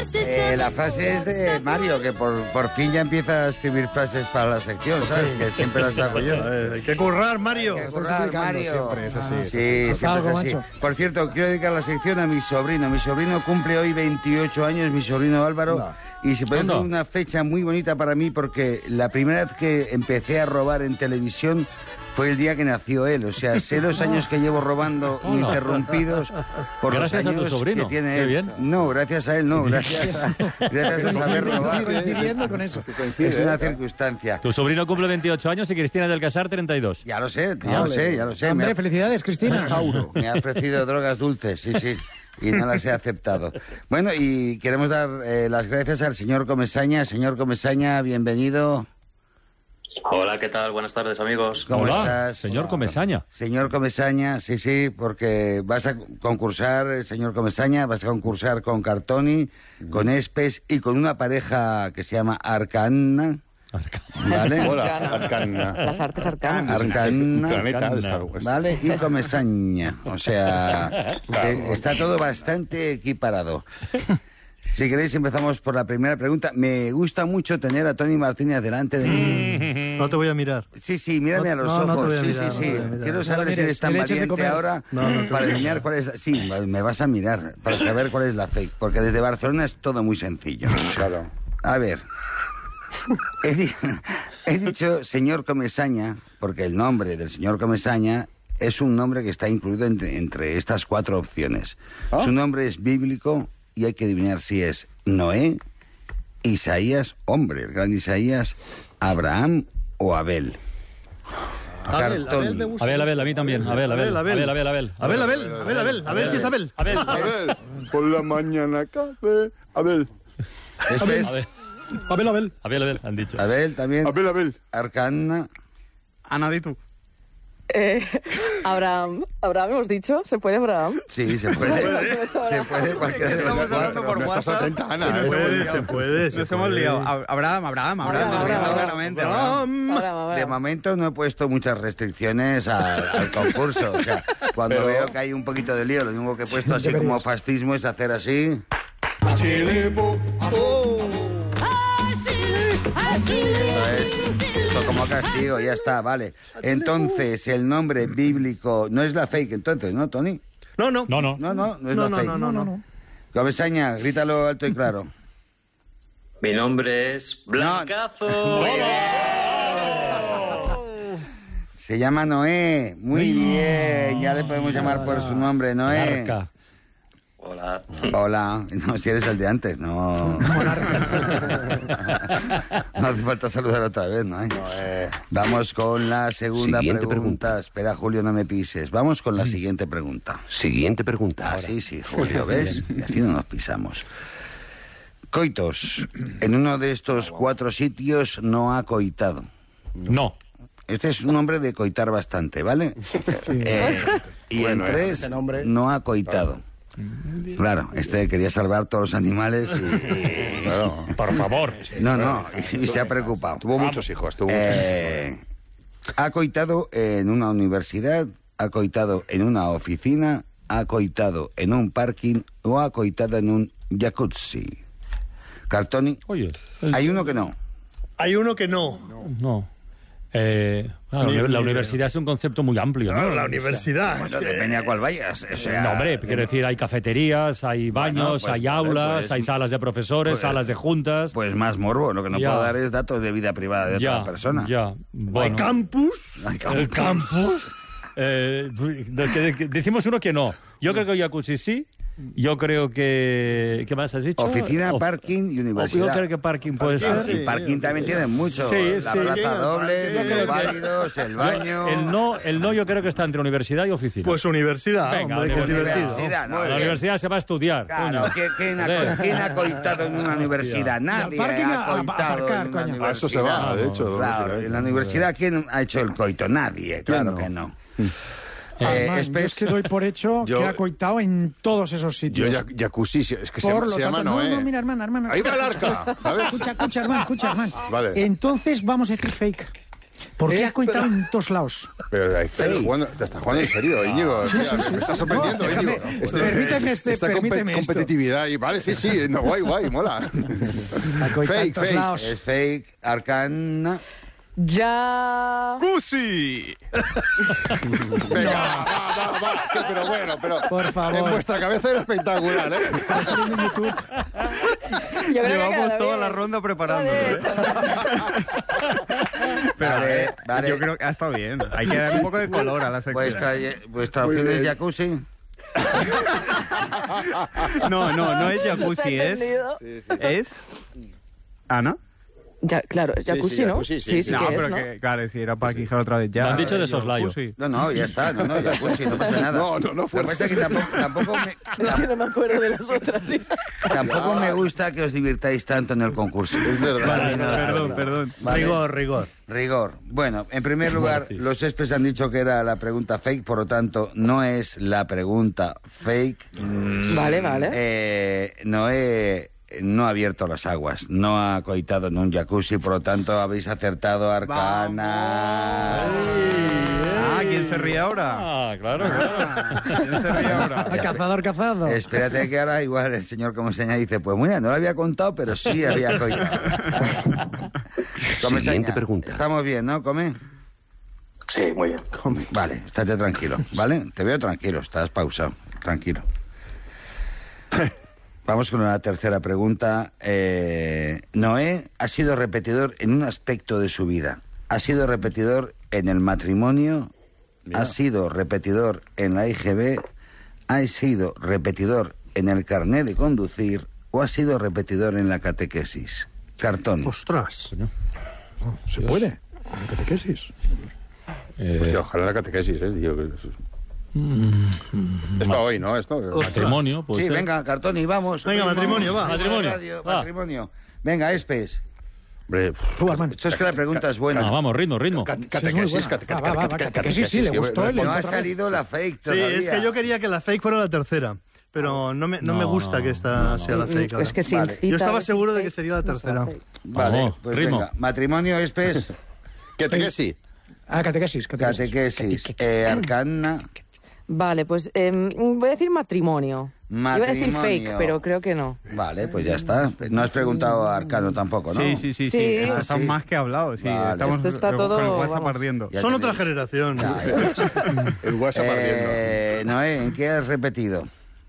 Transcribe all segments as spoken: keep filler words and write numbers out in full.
Eh, la frase es de Mario, que por, por fin ya empieza a escribir frases para la sección, ¿sabes? Que siempre las hago yo. Hay que currar, Mario. Hay que currar, Mario. Siempre es así. Sí, siempre es algo, así. macho. Por cierto, quiero dedicar la sección a mi sobrino. Mi sobrino cumple hoy veintiocho años, mi sobrino Álvaro. No. Y se puede hacer ¿Cuándo? una fecha muy bonita para mí porque la primera vez que empecé a robar en televisión fue el día que nació él. O sea, sé los años que llevo robando Hola. ininterrumpidos por Gracias a los tu años sobrino. que tiene Qué él. bien. No, gracias a él no, gracias a, gracias a saber robar. Coincidiendo con eso. Es una circunstancia. Tu sobrino cumple veintiocho años y Cristina del Casar treinta y dos. Ya lo sé, ya lo sé, ya lo sé. Me Hombre, ha- felicidades, Cristina. Me ha ofrecido drogas dulces, sí, sí, y no las he aceptado. Bueno, y queremos dar eh, las gracias al señor Comesaña. Señor Comesaña, bienvenido. Hola, ¿qué tal? Buenas tardes, amigos. ¿Cómo Hola, estás? señor Comesaña. Señor Comesaña, sí, sí, porque vas a concursar, eh, señor Comesaña, vas a concursar con Cartoni, con Espes y con una pareja que se llama Arcana, ¿vale? Hola, Arcana. Las artes arcanas. Arcana, Planeta de Star Wars. ¿vale? Y Comesaña, o sea, que está todo bastante equiparado. Si queréis empezamos por la primera pregunta. Me gusta mucho tener a Tony Martínez delante de mí. No te voy a mirar. Sí, sí, mírame a los No, no te ojos. voy a sí, mirar, sí, no sí. te voy a mirar. Quiero No saber lo si mires, eres tan que le eches de valiente comer. ahora No, no te para voy a enseñar cuál es la... Sí, me vas a mirar para saber cuál es la fake. Porque desde Barcelona es todo muy sencillo. Claro. A ver. He, di- he dicho señor Comesaña porque el nombre del señor Comesaña es un nombre que está incluido entre, entre estas cuatro opciones. ¿Ah? Su nombre es bíblico y hay que adivinar si es Noé, Isaías, hombre, el gran Isaías, Abraham o Abel. Abel, Cartoni. Abel me gusta. Abel, Abel, a mí también. Abel, Abel, Abel, Abel, Abel. Abel, Abel. Abel, Abel, Abel, Abel, Abel, si es Abel. Abel. A ver, por la mañana café. Abel. Después, Abel, Abel, Abel. Abel, Abel, han dicho. Abel también, Abel, Abel. Arcana, Ana, di tú. Eh, Abraham. Abraham hemos dicho. ¿Se puede Abraham? sí, se puede, se puede cualquiera de los cuatro. Pero no estás atenta, Ana. Se ¿eh? puede, se puede. se Nos hemos puede. liado. Ab- Abraham, Abraham, Abraham, Abraham, Abraham, Abraham. claramente. Abraham. Abraham. Abraham, De Abraham. momento no he puesto muchas restricciones al, al concurso. O sea, cuando Pero- veo que hay un poquito de lío, lo único que he puesto así como fascismo es hacer así. Esto es esto como castigo, ya está, vale. Entonces, el nombre bíblico no es la fake, entonces, ¿no, Tony? No, no. No, no. No, no, no es No, la no, fake. no, no, no. Comesaña, grítalo alto y claro. Mi nombre es Blancazo. Se llama Noé. Muy bien, ya le podemos llamar por su nombre, Noé. Arca. Hola. Hola, no, si eres el de antes, no. No hace falta saludar otra vez, ¿no? ¿Eh? Vamos con la segunda Siguiente pregunta. Espera, Julio, no me pises. Vamos con la siguiente pregunta. Siguiente pregunta. Ah, sí, sí, Julio, ¿ves? Y así no nos pisamos. Coitos, en uno de estos cuatro sitios no ha coitado. No. Este es un nombre de coitar bastante, ¿vale? Eh, y Bueno, en eh, tres ese nombre. no ha coitado. Claro, este quería salvar todos los animales y... y- Claro. Por favor. No, no, y se ha preocupado. Tuvo muchos hijos, tuvo muchos Eh, ha coitado en una universidad, ha coitado en una oficina, ha coitado en un parking o ha coitado en un jacuzzi. Cartoni, Oye. hay uno que no. Hay uno que no. No. Eh, bueno, Ni- la, ni idea. universidad es un concepto muy amplio, ¿no? Claro, la O sea, universidad. es Bueno, que- depende a cuál vayas. O sea, no, hombre, quiero decir, hay cafeterías, hay baños, pues, hay vale, aulas, pues, hay salas de profesores, pues, salas de juntas. Pues más morbo, lo que no Ya. puedo dar es datos de vida privada de ya, otra persona. ya. Hay Bueno, campus. Ay, el campus. Eh, de- que- que- decimos uno que no. Yo creo que jacuzzi sí. Yo creo que... ¿Qué más has dicho? Oficina, Of- parking y Yo universidad. creo que parking puede Parking, ser. Y parking también tiene mucho. Sí, la sí. plaza doble, Yo creo los que- válidos, el baño... El no, el no yo creo que está entre universidad y oficina. Pues universidad, Venga, hombre, que es universidad. divertido. Universidad, ¿no? A la Muy bien. universidad se va a estudiar. Claro, coño. ¿quién, quién ha, Joder. quién ha coitado en una universidad? Nadie parking a- ha a coitado aparcar, en una coño. universidad. A eso se va, de hecho. Claro, en la universidad, ¿quién ha hecho el coito? Nadie, claro no? que no. Ah, Eh, man, Espes- yo es que doy por hecho Yo- que ha coitado en todos esos Yo, sitios. ya- jacuzzi, es que se, Por llama- lo se llama tanto, Noé. no, no, mira, hermana, hermana. Ahí va el arca, ¿sabes? Escucha, escucha, hermano, escucha, hermano. Vale. Entonces vamos a decir fake. ¿Por qué Eh, ha coitado en todos lados? Pero hay fake. Jugando- te estás jugando en serio, Íñigo. Sí, sí, Mira, sí. Me estás sorprendiendo, No, Íñigo. déjame, permíteme este- esta compe- permíteme esto. competitividad. Y, vale, sí, sí. No, guay, guay, mola. Ha coitado en Fake, todos fake. lados. Es fake, arcana. Ya... ¡Cusi! Venga, va, va, va. Que- Pero bueno, pero... Por favor. En vuestra cabeza era espectacular, ¿eh? Está saliendo en YouTube. Yo creo que Llevamos queda toda bien. la ronda preparándonos, ¿eh? Pero, Vale, eh, vale. yo creo que ha estado bien. Hay que dar un poco de color a la sección. Vuestra, vuestra Muy opción es bien. jacuzzi. No, no, no es jacuzzi, ¿Se ha es... entendido? Sí, sí. Es... ¿Ana? Ya, claro, es jacuzzi, sí, ¿no? jacuzzi, sí, sí, sí. No, que pero es, ¿no? que, claro, si era para quijar otra vez ya. Lo han dicho de eh, soslayo. jacuzzi. No, no, ya está, no, no, jacuzzi, no pasa nada. No, no, no Lo que pasa es que tampoco, tampoco, me, Es que no me acuerdo de las otras. ¿sí? tampoco me gusta que os divirtáis tanto en el concurso. Es verdad. Vale, perdón, perdón. Vale. Rigor, rigor. Rigor. Bueno, en primer lugar, Mortis. los experts han dicho que era la pregunta fake, por lo tanto, no es la pregunta fake. Vale, vale. Eh, Noé no ha abierto las aguas, no ha coitado en un jacuzzi, por lo tanto, habéis acertado arcanas. Ah, ¿quién se ríe ahora? Ah, claro, claro. ¿Quién se ríe ahora? Ha cazado, ha cazado. Espérate que ahora igual el señor como señala dice, pues mira, no lo había contado, pero sí había coitado. Come, Siguiente seña. pregunta. Estamos bien, ¿no? Come. Sí, muy bien. Come. Vale, estate tranquilo, ¿vale? Te veo tranquilo, estás pausado, tranquilo. Vamos con la tercera pregunta. Eh, Noé ha sido repetidor en un aspecto de su vida. Ha sido repetidor en el matrimonio, ha sido repetidor en la I G B, ha sido repetidor en el carnet de conducir o ha sido repetidor en la catequesis. Cartón. Ostras. ¿Se puede? ¿En la catequesis? Eh, Hostia, ojalá la catequesis, ¿eh? Tío, que eso es... Es para hoy, ¿no? Esto. matrimonio, pues. Sí, venga, Cartoni, vamos. Venga, Ritmo, matrimonio, va. ritmo de Matrimonio, radio, va. matrimonio. Venga, Espes. Hombre, Tú, Armand. Esto es que la pregunta es buena. No, vamos, ritmo, ritmo. cat- Sí, es muy catequesis, buena. cate- Va, va, va, cate- catequesis, sí, le gustó, hombre, le No ha otra vez. salido la fake Sí, todavía. es que yo quería que la fake fuera la tercera. Pero no me, no me No, gusta no, que esta no, no. sea la fake ahora. Es que si Vale. incita Yo estaba a decir seguro de fake, que sería la no será tercera. fake. Vale, Vamos, pues ritmo. venga. Matrimonio, Espes. Catequesis. Ah, catequesis. Catequesis. Catequesis. Eh, arcana. Vale, pues em, voy a decir matrimonio. Iba a decir Matrimonio. fake, pero creo que no. Vale, pues ya está. No has preguntado a Arcano tampoco, ¿no? Sí, sí, sí, sí. Sí. Esto Ah, está sí. más que hablado. Sí, Vale. estamos Esto está eh, todo, con el WhatsApp vamos. ardiendo. Ya Son otra tenéis. generación. Ya, ya ves. El WhatsApp ardiendo. Eh, Noé, ¿en qué has repetido?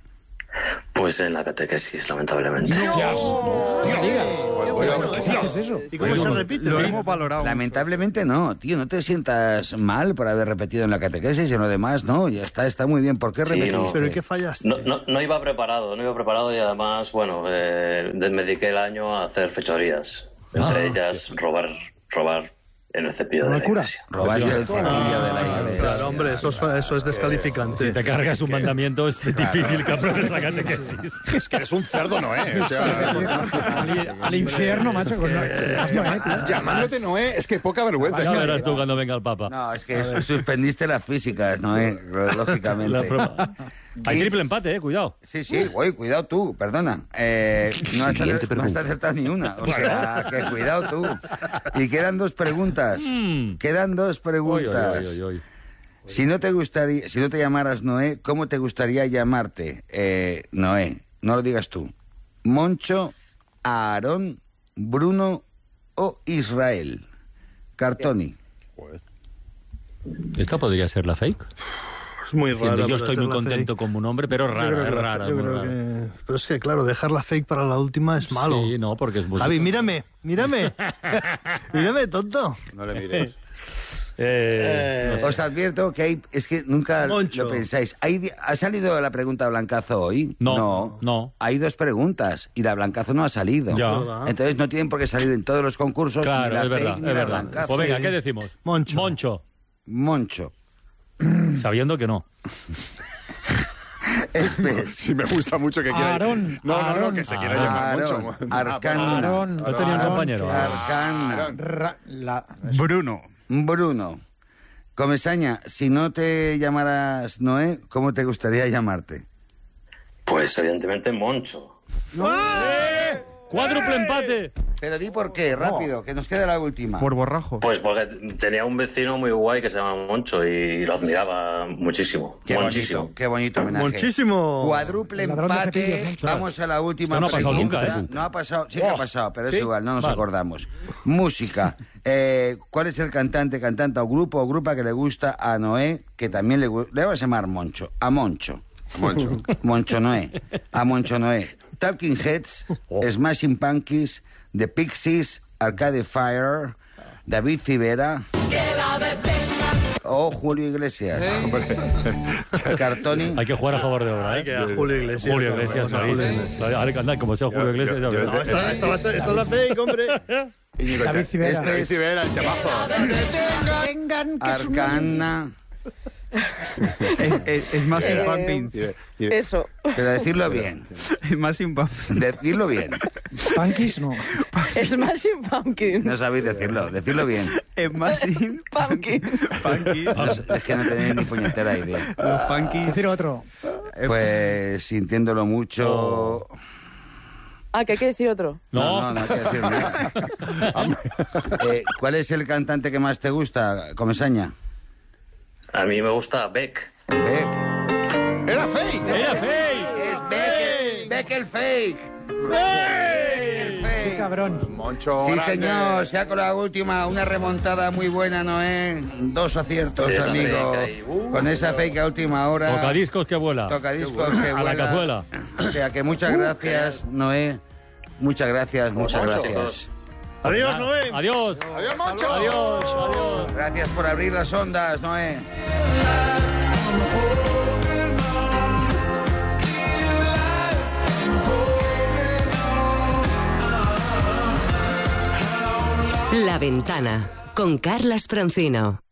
Pues en la catequesis, lamentablemente. No digas. Oiga, ¿Qué dices eso? ¿Y cómo se repite? Lo hemos valorado. Lamentablemente no, tío, no te sientas mal por haber repetido en la catequesis y en lo demás, no, ya está, está muy bien. ¿Por qué Sí, repetiste? no. ¿Pero en qué fallaste? No, no, no iba preparado, no iba preparado y además, bueno, eh, me dediqué el año a hacer fechorías. Entre Ah, ellas, robar, robar en el cepillo de la Locura. iglesia. Robaste el cepillo de la Ah, iglesia. claro, hombre, eso es, eso es descalificante. Si te cargas un mandamiento, es difícil que apruebes la catequesis. Es que eres un cerdo, Noé. O sea, Al, al infierno, macho. Con, has Noé, tío. llamándote Noé, es que poca vergüenza. Ya verás tú cuando venga el Papa. No, es que suspendiste las físicas, ¿no? Eh? La Lógicamente. prueba. Hay triple empate, eh, cuidado. Sí, sí, güey, cuidado tú, perdona. Eh, no, has Siguiente acer- no has acertado ni una. O sea, que cuidado tú. Y quedan dos preguntas. Mm. Quedan dos Oy, preguntas. oy, oy, oy. Si no te gustaría, si no te llamaras Noé, ¿cómo te gustaría llamarte? Eh, Noé, no lo digas tú. Moncho, Aarón, Bruno o Israel. Cartoni. ¿Esta podría ser la fake? Es muy Diciendo, raro. yo estoy muy contento con mi nombre, pero rara, es rara. es muy rara. Pero es que, claro, dejar la fake para la última es malo. Sí, no, porque es muy... Javi, mírame, mírame. Mírame, tonto. No le mires. Eh, no sé. Os advierto que hay, es que nunca Moncho. lo pensáis. Hay di- ¿Ha salido la pregunta Blancazo hoy? No, no. Hay dos preguntas y la Blancazo no ha salido. Ya. verdad. Entonces no tienen por qué salir en todos los concursos ni Claro, la es fake verdad, ni es la verdad. Blancazo. Pues venga, Sí. ¿qué decimos? Moncho. Moncho, Moncho. sabiendo que no. Espes. Sí, me gusta mucho que quiera... Aarón, No, no, no, Aarón. que se quiera llamar Aarón, Moncho. Arcana. Aarón, Yo tenía un Aarón, compañero. Arcana. Ra- la- Bruno. Bruno. Comesaña, si no te llamaras Noé, ¿cómo te gustaría llamarte? Pues evidentemente Moncho. ¡Eh! ¡Cuádruple empate! Pero di por qué, rápido, que nos queda la última. Por borrajo. Pues porque tenía un vecino muy guay que se llama Moncho y lo admiraba muchísimo. Qué muchísimo. bonito, qué bonito homenaje. Muchísimo. Cuádruple Ladrón de empate. cepillos, Moncho. Vamos a la última Esto no ha pasado pregunta. nunca, ¿eh? No ha pasado, sí que ha pasado, pero es ¿Sí? igual, no nos Vale. acordamos. Música. Eh, ¿Cuál es el cantante, cantante o grupo o grupa que le gusta a Noé, que también le gusta? Le vamos a llamar Moncho. A Moncho. Moncho. Moncho Noé. A Moncho Noé. Talking Heads, Oh. Smashing Pumpkins, The Pixies, Arcade Fire, David Civera o Julio Iglesias. Cartoni. Hay que jugar a favor de obra, Hay ¿eh? que a Julio Iglesias. Julio Iglesias, Vamos a Julio clarísimo. Iglesias. Ahora que anda, como sea Julio Yo- Iglesias, yo- ya yo- ves. No, esto, esto va a ser, esto es la fake, hombre. Íñigo, David Civera. Este David es Civera, el temazo. Vengan, que es un Arcana. Es, es, es más Eh, sin Pumpkins. Y- y- Eso. Pero decirlo bien. Es más sin Pumpkins. Decirlo bien. Punkis, no. Smashing Pumpkins. No sabéis decirlo. Decirlo bien. Es más sin Pumpkins. Pumpkins. No sé, es que no tenéis ni puñetera idea. Los Pumpkins. Decir otro. Pues sintiéndolo mucho. Ah, que hay que decir otro. No, No, no, no hay que decir nada. Eh, ¿Cuál es el cantante que más te gusta, Comesaña? A mí me gusta Beck. Beck. ¡Era fake! ¡Era fake! Es Beck, Beck el fake. Beck el Qué fake. cabrón. Moncho. Sí, grande. señor, se ha con la última, una remontada muy buena, ¿no? Dos aciertos, Esa amigo. fake ahí, uh. Con esa fake a última hora. Tocadiscos que vuela. Tocadiscos que A la vuela. cazuela. O sea que muchas gracias, Noé. Muchas gracias, muchas Moncho. gracias. Adiós, Noé. Adiós. ¡Adiós, Moncho! Adiós. Adiós. Gracias por abrir las ondas, Noé. La Ventana con Carlas Francino.